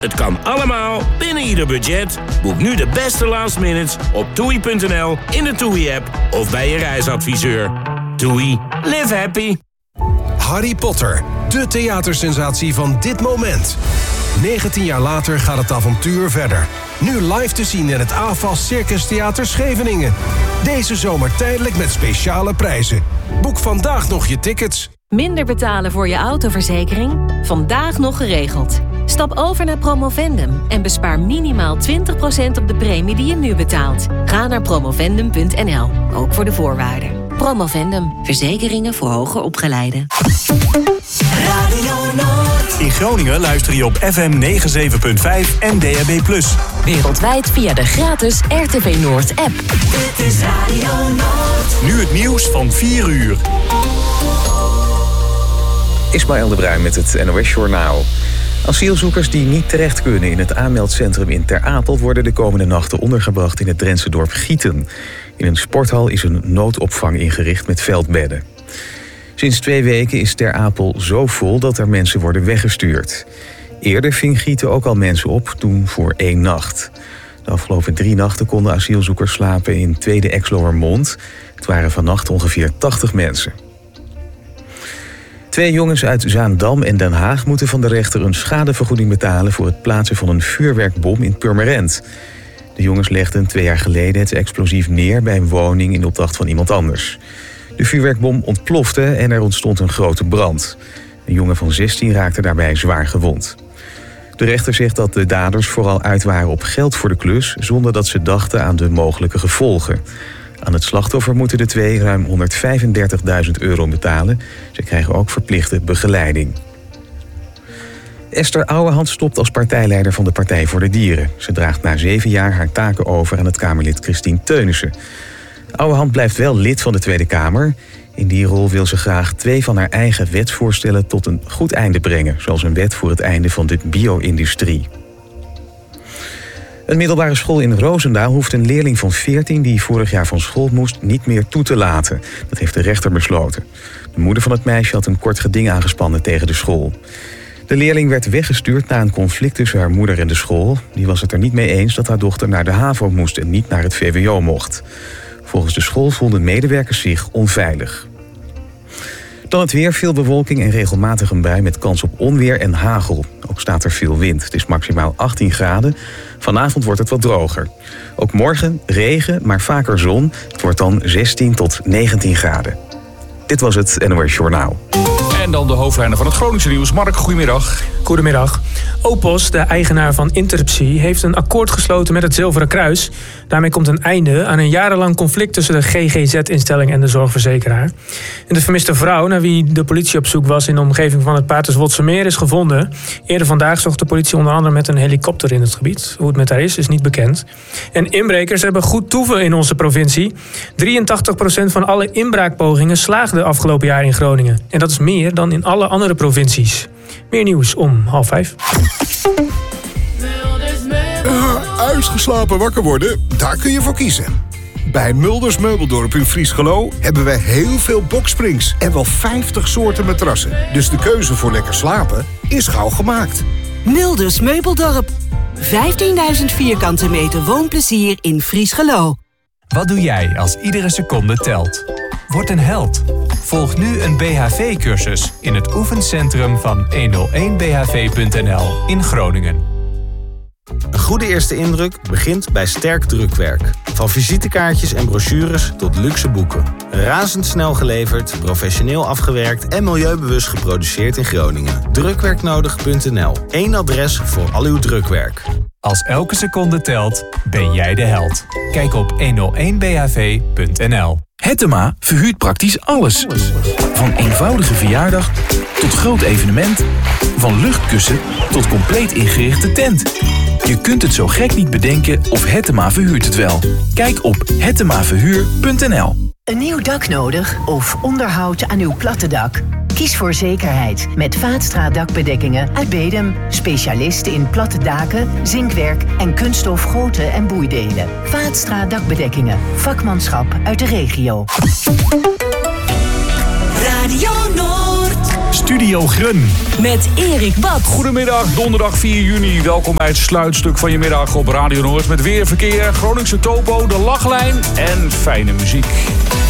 Het kan allemaal binnen ieder budget. Boek nu de beste last minutes op toei.nl, in de TUI-app of bij je reisadviseur. TUI. Live happy. Harry Potter, de theatersensatie van dit moment. 19 jaar later gaat het avontuur verder. Nu live te zien in het AFAS Circus Theater Scheveningen. Deze zomer tijdelijk met speciale prijzen. Boek vandaag nog je tickets. Minder betalen voor je autoverzekering? Vandaag nog geregeld. Stap over naar Promovendum en bespaar minimaal 20% op de premie die je nu betaalt. Ga naar promovendum.nl, ook voor de voorwaarden. Promovendum, verzekeringen voor hoger opgeleiden. Radio Noord. In Groningen luister je op FM 97.5 en DAB+. Wereldwijd via de gratis RTV Noord app. Dit is Radio Noord. Nu het nieuws van 4 uur. Ismaël de Bruin met het NOS-journaal. Asielzoekers die niet terecht kunnen in het aanmeldcentrum in Ter Apel worden de komende nachten ondergebracht in het Drentse dorp Gieten. In een sporthal is een noodopvang ingericht met veldbedden. Sinds 2 weken is Ter Apel zo vol dat er mensen worden weggestuurd. Eerder ving Gieten ook al mensen op, toen voor 1 nacht. De afgelopen 3 nachten konden asielzoekers slapen in Tweede Exloërmond. Het waren vannacht ongeveer 80 mensen. 2 jongens uit Zaandam en Den Haag moeten van de rechter een schadevergoeding betalen voor het plaatsen van een vuurwerkbom in Purmerend. De jongens legden 2 jaar geleden het explosief neer bij een woning in opdracht van iemand anders. De vuurwerkbom ontplofte en er ontstond een grote brand. Een jongen van 16 raakte daarbij zwaar gewond. De rechter zegt dat de daders vooral uit waren op geld voor de klus, zonder dat ze dachten aan de mogelijke gevolgen. Aan het slachtoffer moeten de 2 ruim €135.000 betalen. Ze krijgen ook verplichte begeleiding. Esther Ouwehand stopt als partijleider van de Partij voor de Dieren. Ze draagt na 7 jaar haar taken over aan het Kamerlid Christien Teunissen. Ouwehand blijft wel lid van de Tweede Kamer. In die rol wil ze graag 2 van haar eigen wetsvoorstellen tot een goed einde brengen, zoals een wet voor het einde van de bio-industrie. Een middelbare school in Roosendaal hoeft een leerling van 14... die vorig jaar van school moest, niet meer toe te laten. Dat heeft de rechter besloten. De moeder van het meisje had een kort geding aangespannen tegen de school. De leerling werd weggestuurd na een conflict tussen haar moeder en de school. Die was het er niet mee eens dat haar dochter naar de HAVO moest en niet naar het VWO mocht. Volgens de school voelden medewerkers zich onveilig. Dan het weer, veel bewolking en regelmatig een bui met kans op onweer en hagel. Ook staat er veel wind. Het is maximaal 18 graden. Vanavond wordt het wat droger. Ook morgen regen, maar vaker zon. Het wordt dan 16 tot 19 graden. Dit was het NOS Journaal. En dan de hoofdlijnen van het Groningse nieuws. Mark, goedemiddag. Goedemiddag. Opos, de eigenaar van Interpsy, heeft een akkoord gesloten met het Zilveren Kruis. Daarmee komt een einde aan een jarenlang conflict tussen de GGZ-instelling en de zorgverzekeraar. En de vermiste vrouw, naar wie de politie op zoek was in de omgeving van het Paterswoldse Meer, is gevonden. Eerder vandaag zocht de politie onder andere met een helikopter in het gebied. Hoe het met haar is niet bekend. En inbrekers hebben goed toeven in onze provincie. 83% van alle inbraakpogingen slaagden afgelopen jaar in Groningen. En dat is meer dan in alle andere provincies. Meer nieuws om 4:30. Uitgeslapen wakker worden, daar kun je voor kiezen. Bij Mulders Meubeldorp in Friesgeloo hebben wij heel veel boksprings en wel 50 soorten matrassen. Dus de keuze voor lekker slapen is gauw gemaakt. Mulders Meubeldorp. 15.000 vierkante meter woonplezier in Friesgeloo. Wat doe jij als iedere seconde telt? Word een held. Volg nu een BHV-cursus in het oefencentrum van 101bhv.nl in Groningen. Een goede eerste indruk begint bij sterk drukwerk. Van visitekaartjes en brochures tot luxe boeken. Razendsnel geleverd, professioneel afgewerkt en milieubewust geproduceerd in Groningen. Drukwerknodig.nl. 1 adres voor al uw drukwerk. Als elke seconde telt, ben jij de held. Kijk op 101bhv.nl. Hettema verhuurt praktisch alles. Van eenvoudige verjaardag tot groot evenement. Van luchtkussen tot compleet ingerichte tent. Je kunt het zo gek niet bedenken of Hettema verhuurt het wel. Kijk op hettemaverhuur.nl. Een nieuw dak nodig of onderhoud aan uw platte dak? Kies voor zekerheid met Vaatstra dakbedekkingen uit Bedum. Specialisten in platte daken, zinkwerk en kunststof goten en boeidelen. Vaatstra dakbedekkingen. Vakmanschap uit de regio. Radio Noord. Studio Grun. Met Erik Bad. Goedemiddag, donderdag 4 juni. Welkom bij het sluitstuk van je middag op Radio Noord. Met weer, verkeer, Groningse topo, de lachlijn en fijne muziek.